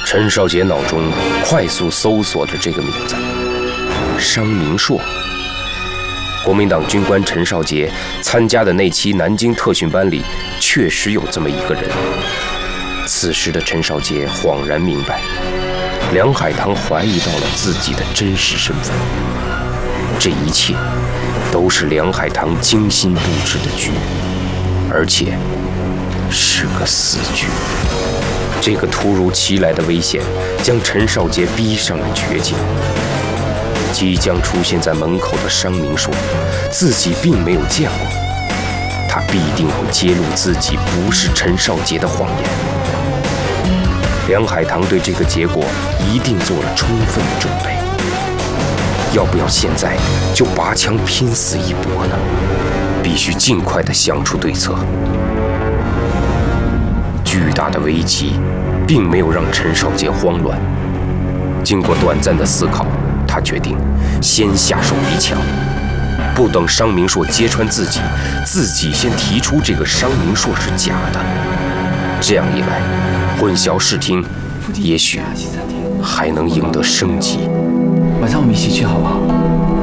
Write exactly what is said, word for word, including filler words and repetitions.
陈少杰脑中快速搜索着这个名字：商明硕。国民党军官陈少杰参加的那期南京特训班里，确实有这么一个人。此时的陈少杰恍然明白，梁海棠怀疑到了自己的真实身份。这一切都是梁海棠精心布置的局，而且是个死局。这个突如其来的危险将陈少杰逼上了绝境。即将出现在门口的商明硕，自己并没有见过，他必定会揭露自己不是陈少杰的谎言。梁海棠对这个结果一定做了充分的准备，要不要现在就拔枪拼死一搏呢？必须尽快地想出对策。巨大的危机并没有让陈少杰慌乱，经过短暂的思考，他决定先下手为强，不等商明硕揭穿自己，自己先提出这个商明硕是假的。这样一来，混淆视听，也许还能赢得生机。 晚上我们一起去好不好？